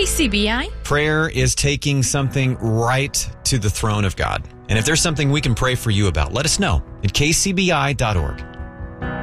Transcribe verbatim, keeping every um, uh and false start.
K C B I. Prayer is taking something right to the throne of God. And if there's something we can pray for you about, let us know at k c b i dot org.